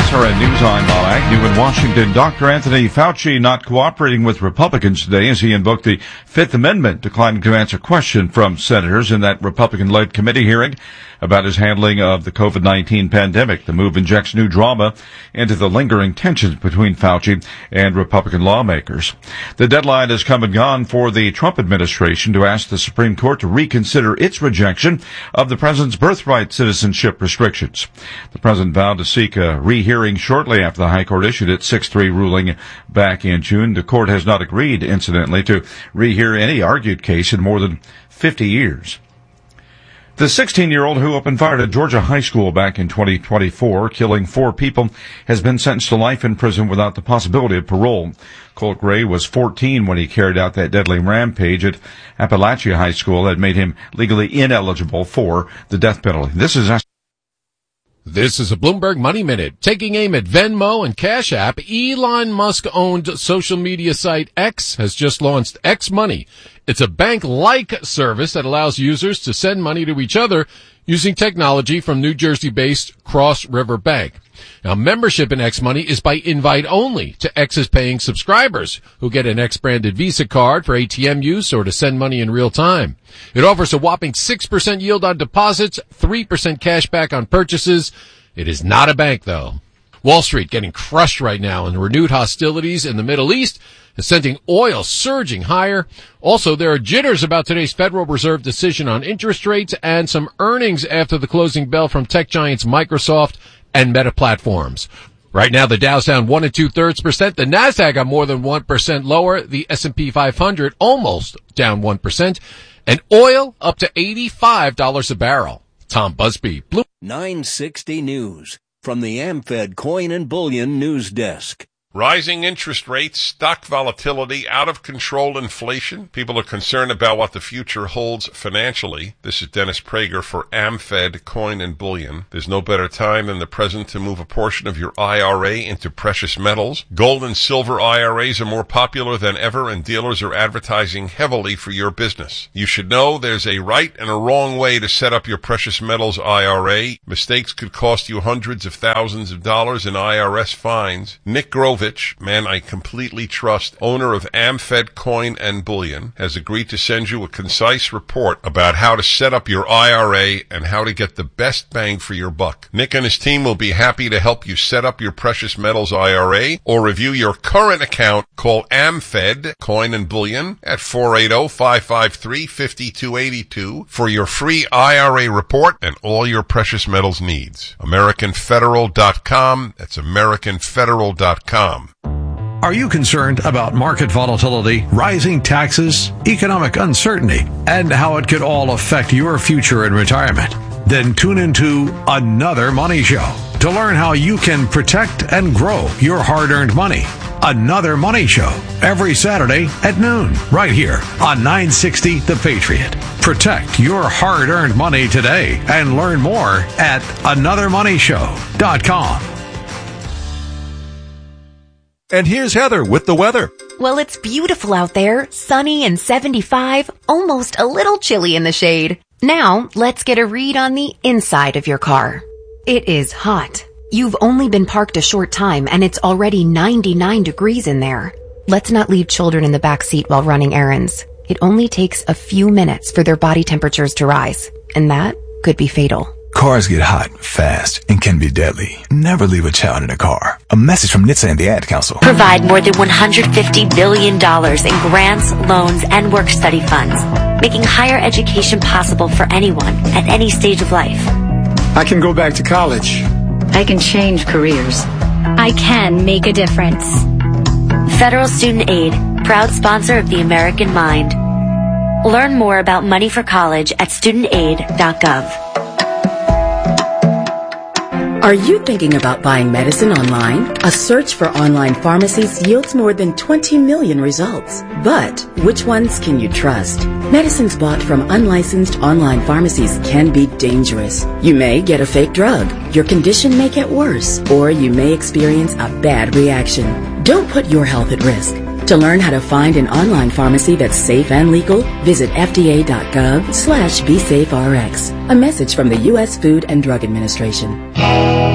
SRN News, I'm Bob Agnew in Washington. Dr. Anthony Fauci not cooperating with Republicans today as he invoked the Fifth Amendment, declining to answer questions from senators in that Republican-led committee hearing about his handling of the COVID-19 pandemic. The move injects new drama into the lingering tensions between Fauci and Republican lawmakers. The deadline has come and gone for the Trump administration to ask the Supreme Court to reconsider its rejection of the president's birthright citizenship restrictions. The president vowed to seek a rehearing shortly after the High Court issued its 6-3 ruling back in June. The court has not agreed, incidentally, to rehear any argued case in more than 50 years. The 16-year-old who opened fire at Georgia High School back in 2024, killing 4 people, has been sentenced to life in prison without the possibility of parole. Colt Gray was 14 when he carried out that deadly rampage at Appalachia High School that made him legally ineligible for the death penalty. This is a Bloomberg Money Minute. Taking aim at Venmo and Cash App, Elon Musk-owned social media site X has just launched X Money. It's a bank-like service that allows users to send money to each other using technology from New Jersey-based Cross River Bank. Now, membership in X Money is by invite only to X's paying subscribers who get an X-branded Visa card for ATM use or to send money in real time. It offers a whopping 6% yield on deposits, 3% cash back on purchases. It is not a bank, though. Wall Street getting crushed right now in renewed hostilities in the Middle East, sending oil surging higher. Also, there are jitters about today's Federal Reserve decision on interest rates and some earnings after the closing bell from tech giants Microsoft and Meta Platforms. Right now, the Dow's down 1 2/3%. The Nasdaq got more than 1% lower. The S&P 500 almost down 1%. And oil up to $85 a barrel. Tom Busby, Blue 960 News from the AmFed Coin and Bullion News Desk. Rising interest rates, stock volatility, out-of-control inflation. People are concerned about what the future holds financially. This is Dennis Prager for AmFed Coin and Bullion. There's no better time than the present to move a portion of your IRA into precious metals. Gold and silver IRAs are more popular than ever, and dealers are advertising heavily for your business. You should know there's a right and a wrong way to set up your precious metals IRA. Mistakes could cost you hundreds of thousands of dollars in IRS fines. Nick Grove, man I completely trust, owner of AmFed Coin and Bullion, has agreed to send you a concise report about how to set up your IRA and how to get the best bang for your buck. Nick and his team will be happy to help you set up your precious metals IRA or review your current account. Call AmFed Coin and Bullion at 480-553-5282 for your free IRA report and all your precious metals needs. AmericanFederal.com. That's AmericanFederal.com. Are you concerned about market volatility, rising taxes, economic uncertainty, and how it could all affect your future in retirement? Then tune into Another Money Show to learn how you can protect and grow your hard-earned money. Another Money Show every Saturday at noon, right here on 960 The Patriot. Protect your hard-earned money today and learn more at anothermoneyshow.com. And here's Heather with the weather. Well, it's beautiful out there, sunny and 75, almost a little chilly in the shade. Now, let's get a read on the inside of your car. It is hot. You've only been parked a short time and it's already 99 degrees in there. Let's not leave children in the back seat while running errands. It only takes a few minutes for their body temperatures to rise, and that could be fatal. Cars get hot fast and can be deadly. Never leave a child in a car. A message from NHTSA and the Ad Council. Provide more than $150 billion in grants, loans, and work-study funds, making higher education possible for anyone at any stage of life. I can go back to college. I can change careers. I can make a difference. Federal Student Aid, proud sponsor of the American Mind. Learn more about money for college at studentaid.gov. Are you thinking about buying medicine online? A search for online pharmacies yields more than 20 million results. But which ones can you trust? Medicines bought from unlicensed online pharmacies can be dangerous. You may get a fake drug, your condition may get worse, or you may experience a bad reaction. Don't put your health at risk. To learn how to find an online pharmacy that's safe and legal, visit fda.gov/BeSafeRx. A message from the U.S. Food and Drug Administration.